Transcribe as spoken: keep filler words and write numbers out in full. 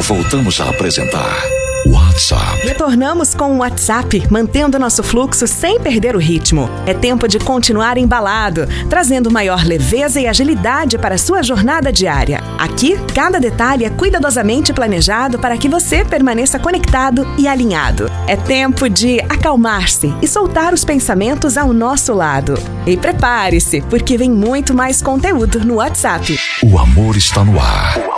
Voltamos a apresentar WhatsApp. Retornamos com o WhatsApp, mantendo nosso fluxo sem perder o ritmo. É tempo de continuar embalado, trazendo maior leveza e agilidade para a sua jornada diária. Aqui, cada detalhe é cuidadosamente planejado para que você permaneça conectado e alinhado. É tempo de acalmar-se e soltar os pensamentos ao nosso lado. E prepare-se, porque vem muito mais conteúdo no WhatsApp. O amor está no ar.